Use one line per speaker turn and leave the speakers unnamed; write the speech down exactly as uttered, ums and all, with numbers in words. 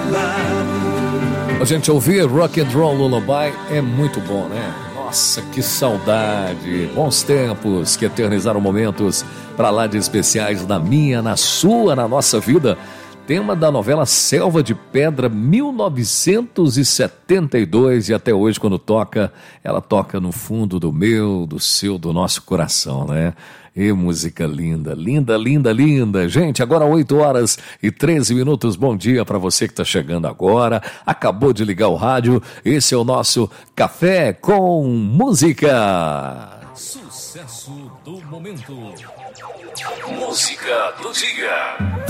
A gente ouvir Rock and Roll Lullaby é muito bom, né? Nossa, que saudade. Bons tempos que eternizaram momentos para lá de especiais na minha, na sua, na nossa vida. Tema da novela Selva de Pedra, mil novecentos e setenta e dois, e até hoje quando toca, ela toca no fundo do meu, do seu, do nosso coração, né? E música linda, linda, linda, linda. Gente, agora oito horas e treze minutos. Bom dia para você que está chegando agora. Acabou de ligar o rádio. Esse é o nosso Café com Música. Sucesso do momento. Música do dia.